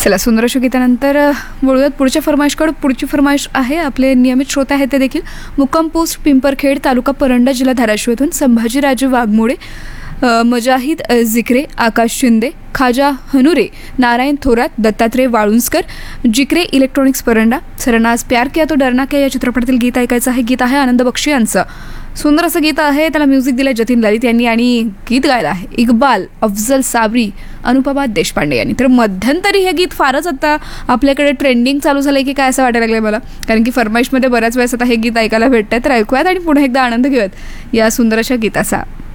चला, सुंदर अशा गीतानंतर बोलूयात पुढच्या फरमाईशकडे. पुढची फरमाईश आहे, आपले नियमित श्रोते आहेत ते देखील. मुक्काम पोस्ट पिंपरखेड, तालुका परंडा, जिल्हा धाराशिव येथून संभाजीराजे वाघमोडे, मजाहिद जिक्रे, आकाश शिंदे, खाजा हनुरे, नारायण थोरात, दत्तात्रय वाळुंजकर, जिक्रे इलेक्ट्रॉनिक्स परंडा. सरांना आज प्यार किया तो डरना क्या या चित्रपटातील गीत ऐकायचं आहे. गीत आहे आनंद बक्षी यांचं. सुंदर असं गीत आहे. त्याला म्युझिक दिलं जतीन ललित यांनी आणि गीत गायलं आहे इक्बाल, अफजल साबरी, अनुपमा देशपांडे यांनी. तर मध्यंतरी हे गीत फारच आता आपल्याकडे ट्रेंडिंग चालू झालं की काय असं वाटायला लागलं मला, कारण की फरमाईशमध्ये बऱ्याच वेळेस आता हे गीत ऐकायला भेटतं. तर ऐकूयात आणि पुन्हा एकदा आनंद घेऊयात या सुंदर अशा गीताचा.